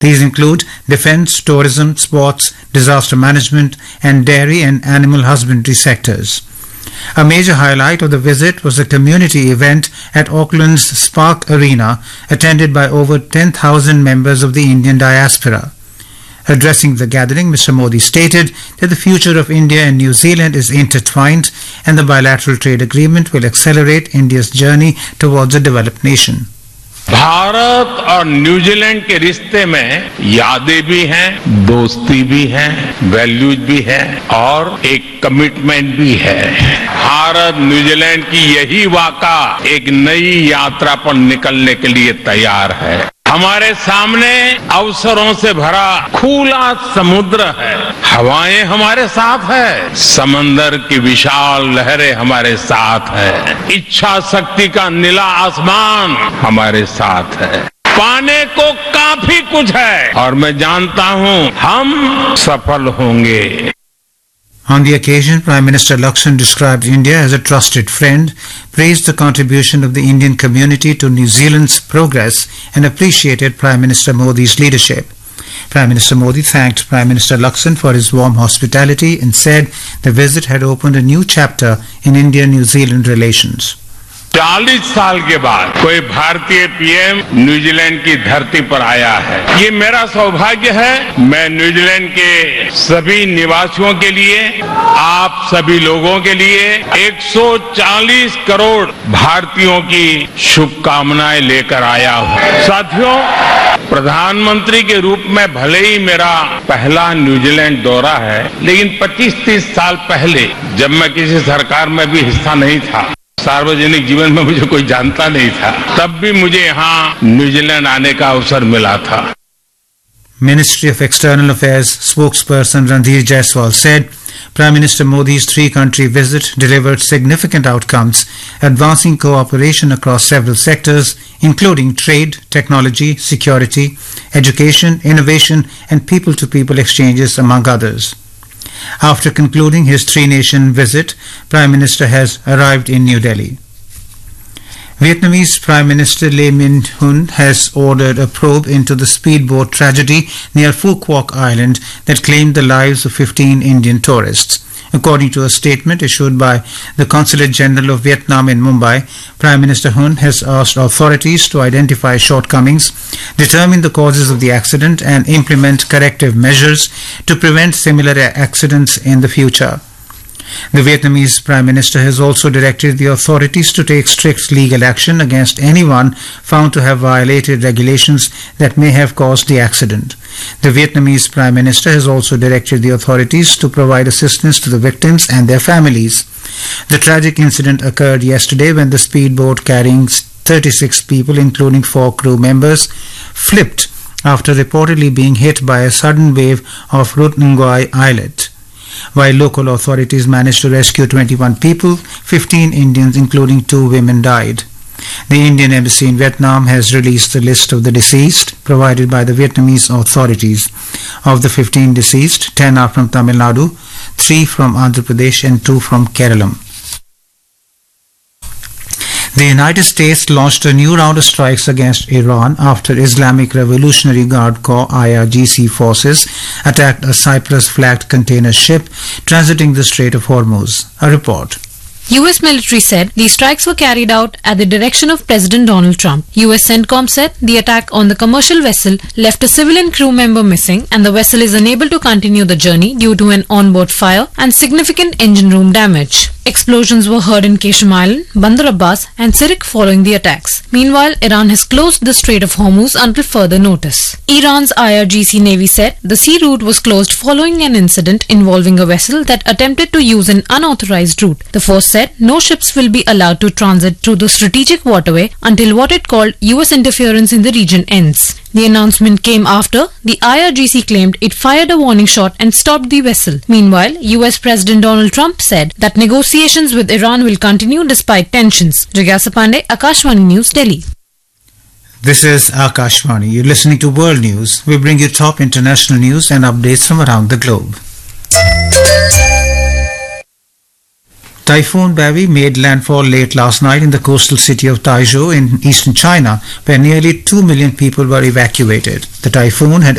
These include defence, tourism, sports, disaster management, and dairy and animal husbandry sectors. A major highlight of the visit was a community event at Auckland's Spark Arena, attended by over 10,000 members of the Indian diaspora. Addressing the gathering, Mr. Modi stated that the future of India and New Zealand is intertwined and the bilateral trade agreement will accelerate India's journey towards a developed nation. Bharat और New Zealand के रिश्ते में यादें भी हैं, दोस्ती भी है, वैल्यूज भी है और एक कमिटमेंट भी है। भारत न्यूजीलैंड की यही वाका एक नई यात्रा पर निकलने के लिए तैयार है। हमारे सामने अवसरों से भरा खुला समुद्र है, हवाएं हमारे साथ है, समंदर की विशाल लहरें हमारे साथ है, इच्छा शक्ति का नीला आसमान हमारे साथ है। पाने को काफी कुछ है और मैं जानता हूं हम सफल होंगे। On the occasion, Prime Minister Lakshman described India as a trusted friend, praised the contribution of the Indian community to New Zealand's progress and appreciated Prime Minister Modi's leadership. Prime Minister Modi thanked Prime Minister Lakshman for his warm hospitality and said the visit had opened a new chapter in India-New Zealand relations. 40 साल के बाद कोई भारतीय PM New Zealand की धरती पर आया है। ये मेरा सौभाग्य है। मैं न्यूजीलैंड के सभी निवासियों के लिए, आप सभी लोगों के लिए 140 करोड़ भारतीयों की शुभकामनाएं लेकर आया हूं। साथियों, प्रधानमंत्री के रूप में भले ही मेरा पहला न्यूजीलैंड दौरा है, लेकिन 25-30 साल पहले जब मैं किसी सरकार में भी हिस्सा नहीं था, सार्वजनिक जीवन में मुझे कोई जानता नहीं था, तब भी मुझे यहाँ न्यूजीलैंड आने का अवसर मिला था। Ministry of External Affairs spokesperson Randhir Jaiswal said Prime Minister Modi's three-country visit delivered significant outcomes, advancing cooperation across several sectors, including trade, technology, security, education, innovation, and people-to-people exchanges, among others. After concluding his three-nation visit, Prime Minister has arrived in New Delhi. Vietnamese Prime Minister Lee Minh-hun has ordered a probe into the speedboat tragedy near Phu Quoc Island that claimed the lives of 15 Indian tourists. According to a statement issued by the Consulate General of Vietnam in Mumbai, Prime Minister Hun has asked authorities to identify shortcomings, determine the causes of the accident and implement corrective measures to prevent similar accidents in the future. The Vietnamese Prime Minister has also directed the authorities to take strict legal action against anyone found to have violated regulations that may have caused the accident. The Vietnamese Prime Minister has also directed the authorities to provide assistance to the victims and their families. The tragic incident occurred yesterday when the speedboat carrying 36 people, including 4 crew members, flipped after reportedly being hit by a sudden wave of Rut Nguai Islet. While local authorities managed to rescue 21 people, 15 Indians, including 2 women, died. The Indian Embassy in Vietnam has released the list of the deceased provided by the Vietnamese authorities. Of the 15 deceased, 10 are from Tamil Nadu, 3 from Andhra Pradesh and 2 from Kerala. The United States launched a new round of strikes against Iran after Islamic Revolutionary Guard Corps IRGC forces attacked a Cyprus-flagged container ship transiting the Strait of Hormuz. A report. U.S. military said these strikes were carried out at the direction of President Donald Trump. U.S. CENTCOM said the attack on the commercial vessel left a civilian crew member missing and the vessel is unable to continue the journey due to an onboard fire and significant engine room damage. Explosions were heard in Keshem Island, Bandar Abbas and Sirik following the attacks. Meanwhile, Iran has closed the Strait of Hormuz until further notice. Iran's IRGC Navy said the sea route was closed following an incident involving a vessel that attempted to use an unauthorized route. The force said no ships will be allowed to transit through the strategic waterway until what it called US interference in the region ends. The announcement came after the IRGC claimed it fired a warning shot and stopped the vessel. Meanwhile, US President Donald Trump said that negotiations with Iran will continue despite tensions. Jigyasa Pandey, Akashvani News, Delhi. This is Akashvani. You're listening to World News. We bring you top international news and updates from around the globe. Typhoon Barry made landfall late last night in the coastal city of Taizhou in eastern China, where nearly 2 million people were evacuated. The typhoon had